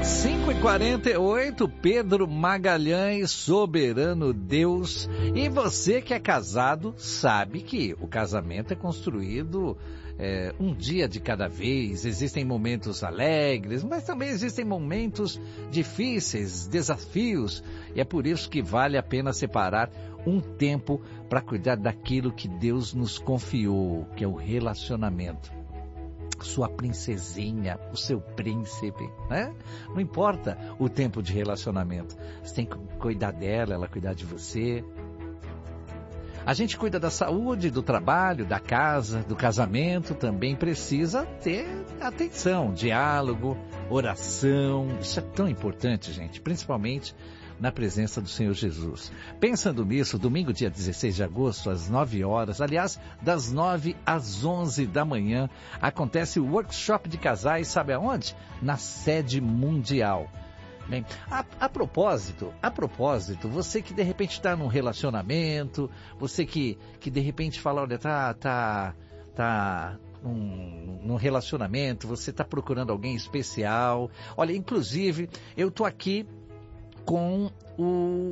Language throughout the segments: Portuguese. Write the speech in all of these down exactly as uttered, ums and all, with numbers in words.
cinco e quarenta e oito, Pedro Magalhães, soberano Deus. E você que é casado sabe que o casamento é construído é, um dia de cada vez. Existem momentos alegres, mas também existem momentos difíceis, desafios. E é por isso que vale a pena separar um tempo para cuidar daquilo que Deus nos confiou, que é o relacionamento. Sua princesinha, o seu príncipe, né? Não importa o tempo de relacionamento. Você tem que cuidar dela, ela cuidar de você. A gente cuida da saúde, do trabalho, da casa, do casamento. Também precisa ter atenção, diálogo, oração. Isso é tão importante, gente, principalmente na presença do Senhor Jesus. Pensando nisso, domingo, dia dezesseis de agosto, às nove horas, aliás, das nove às onze da manhã, acontece o workshop de casais, sabe aonde? Na sede mundial. Bem, a, a propósito, a propósito, você que de repente está num relacionamento, você que, que de repente fala, olha, tá, tá, tá... Num, num relacionamento, você está procurando alguém especial. Olha, inclusive, eu estou aqui com o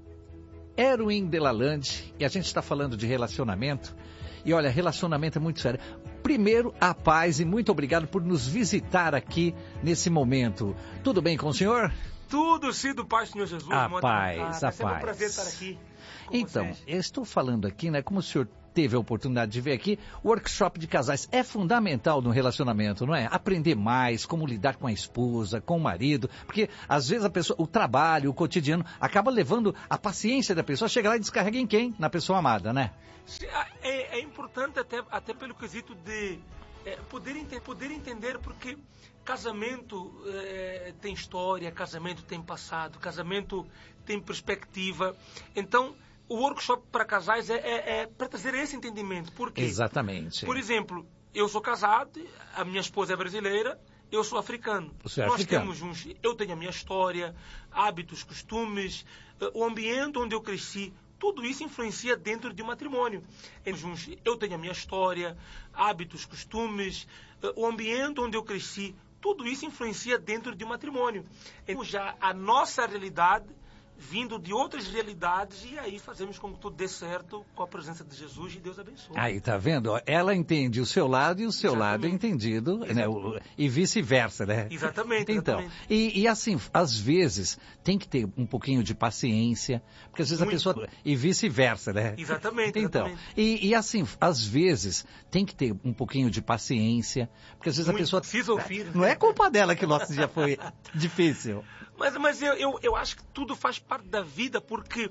Erwin Delalande, e a gente está falando de relacionamento, e olha, relacionamento é muito sério. Primeiro, a paz, e muito obrigado por nos visitar aqui nesse momento. Tudo bem com o senhor? Tudo, sido paz, Senhor Jesus. A paz, a paz. É um prazer estar aqui com Então, vocês. eu estou falando aqui, né, como o senhor teve a oportunidade de ver aqui, o workshop de casais é fundamental no relacionamento, não é? Aprender mais, como lidar com a esposa, com o marido, porque às vezes a pessoa, o trabalho, o cotidiano, acaba levando a paciência da pessoa, chega lá e descarrega em quem? Na pessoa amada, né? É, é importante até, até pelo quesito de é, poder, ente, poder entender, porque casamento é, tem história, casamento tem passado, casamento tem perspectiva. Então, o workshop para casais é, é, é para trazer esse entendimento. Por quê? Exatamente. Por exemplo, eu sou casado, a minha esposa é brasileira, eu sou africano. Você é Nós africano. temos uns, eu tenho a minha história, hábitos, costumes, o ambiente onde eu cresci. Tudo isso influencia dentro de um matrimônio. Eu tenho a minha história, hábitos, costumes, o ambiente onde eu cresci. Tudo isso influencia dentro de um matrimônio. Então, já a nossa realidade vindo de outras realidades, e aí fazemos com que tudo dê certo com a presença de Jesus, e Deus abençoe. Aí, tá vendo? Ela entende o seu lado e o seu Exatamente. lado é entendido, né? O, e vice-versa, né? Exatamente. Então, exatamente. E, e assim, às vezes, tem que ter um pouquinho de paciência, porque às vezes Muito. a pessoa... E vice-versa, né? Exatamente. Então, exatamente. e, e assim, às vezes, tem que ter um pouquinho de paciência, porque às vezes Muito. a pessoa... Precisa ouvir. Não é culpa dela que o nosso dia foi difícil. Mas, mas eu, eu, eu acho que tudo faz parte da vida, porque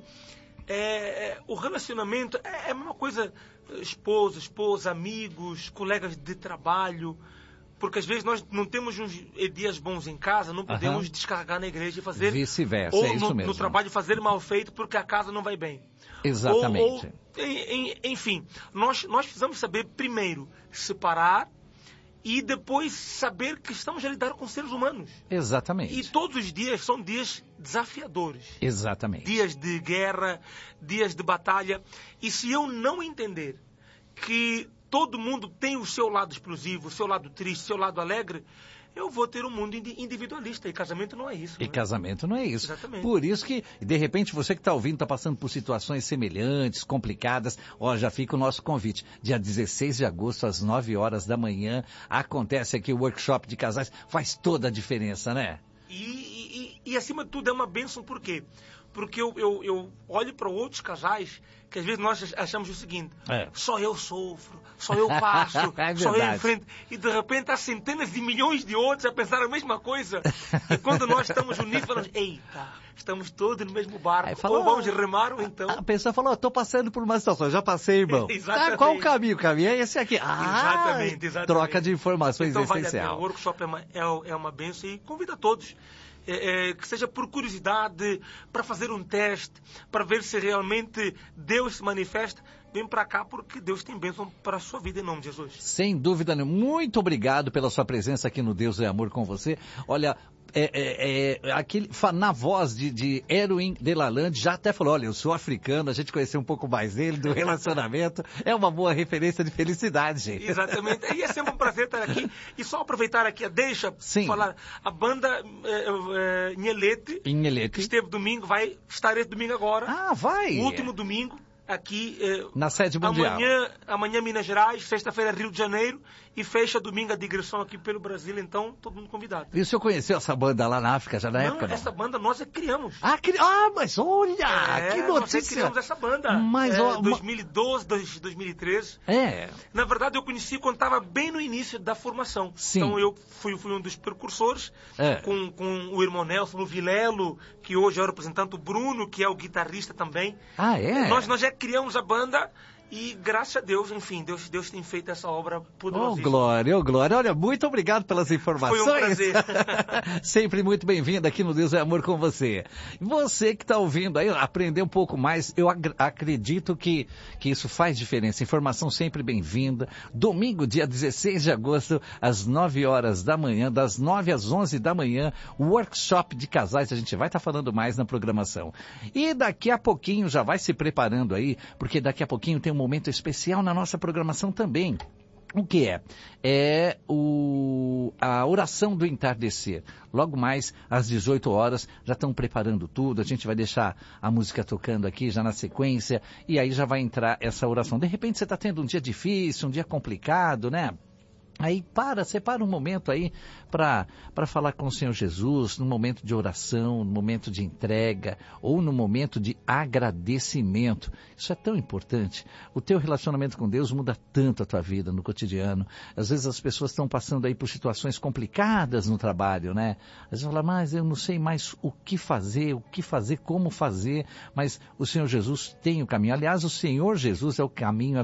é, é, o relacionamento é, é a mesma coisa, esposa, esposa, amigos, colegas de trabalho, porque às vezes nós não temos uns dias bons em casa, não podemos Aham. descarregar na igreja e fazer... Vice-versa, ou é isso no, mesmo. no trabalho fazer mal feito porque a casa não vai bem. Exatamente. Ou, ou, em- em- enfim, nós, nós precisamos saber primeiro separar e depois saber que estamos a lidar com seres humanos. Exatamente. E todos os dias são dias desafiadores. Exatamente. Dias de guerra, dias de batalha. E se eu não entender que todo mundo tem o seu lado explosivo, o seu lado triste, o seu lado alegre, eu vou ter um mundo indi- individualista. E casamento não é isso. E né? casamento não é isso. Exatamente. Por isso que, de repente, você que está ouvindo, está passando por situações semelhantes, complicadas, ó, já fica o nosso convite. Dia dezesseis de agosto, às nove horas da manhã, acontece aqui o workshop de casais. Faz toda a diferença, né? E, e, e, e, acima de tudo, é uma bênção. Por quê? Porque eu, eu, eu olho para outros casais que às vezes nós achamos o seguinte, É. só eu sofro, só eu passo, É só eu verdade. enfrento. E de repente há centenas de milhões de outros a pensar a mesma coisa. E quando nós estamos unidos, falamos, eita, estamos todos no mesmo barco. Aí falou, ou vamos remar, ou então... A pessoa falou, estou passando por uma situação, já passei, irmão. Exatamente. Ah, qual o caminho? O caminho é esse aqui. Ah, Exatamente, exatamente. troca de informações Então vale a pena. essencial. O workshop é uma, é, é uma benção e convido a todos. É, é, que seja por curiosidade, para fazer um teste, para ver se realmente Deus se manifesta, vem para cá porque Deus tem bênção para a sua vida em nome de Jesus. Sem dúvida nenhuma. Muito obrigado pela sua presença aqui no Deus é Amor com você. Olha, é, é, é, aquele, na voz de, de Erwin de Lalande, já até falou, olha, eu sou africano, a gente conheceu um pouco mais dele, do relacionamento, é uma boa referência de felicidade. Exatamente, e é sempre um prazer estar aqui, e só aproveitar aqui, deixa Sim. falar, a banda é, é, Inhelete, Inhelete, que esteve domingo, vai estar esse domingo agora. Ah, vai! O último domingo. Aqui, eh, na sede mundial. Amanhã, amanhã Minas Gerais, sexta-feira Rio de Janeiro e fecha domingo a digressão aqui pelo Brasil, então todo mundo convidado. E o senhor conheceu essa banda lá na África já na não, época? Não, essa banda nós é que criamos. Ah, cri... ah, mas olha, é, que notícia! Nós é que criamos essa banda. Mas, é, ó, dois mil e doze, dois mil e treze. É. Na verdade eu conheci quando estava bem no início da formação. Sim. Então eu fui, fui um dos precursores, é. com, com o irmão Nelson, o Vilelo, que hoje é o representante, o Bruno, que é o guitarrista também. Ah, é? Nós, nós já criamos a banda. E graças a Deus, enfim, Deus, Deus tem feito essa obra poderosíssima. Oh, glória, oh, glória. Olha, muito obrigado pelas informações. Foi um prazer. Sempre muito bem-vindo aqui no Deus é Amor com você. Você que está ouvindo aí, aprender um pouco mais, eu acredito que, que isso faz diferença. Informação sempre bem-vinda. Domingo, dia dezesseis de agosto, às nove horas da manhã, das nove às onze da manhã, workshop de casais. A gente vai estar tá falando mais na programação. E daqui a pouquinho, já vai se preparando aí, porque daqui a pouquinho tem um momento especial na nossa programação também. O que é? É o, a oração do entardecer. Logo mais, às dezoito horas, já estão preparando tudo. A gente vai deixar a música tocando aqui já na sequência. E aí já vai entrar essa oração. De repente você está tendo um dia difícil, um dia complicado, né? Aí para, separa um momento aí para para falar com o Senhor Jesus, no momento de oração, no momento de entrega ou no momento de agradecimento. Isso é tão importante. O teu relacionamento com Deus muda tanto a tua vida no cotidiano. Às vezes as pessoas estão passando aí por situações complicadas no trabalho, né? Às vezes falam, mas eu não sei mais o que fazer, o que fazer, como fazer, mas o Senhor Jesus tem o caminho. Aliás, o Senhor Jesus é o caminho, a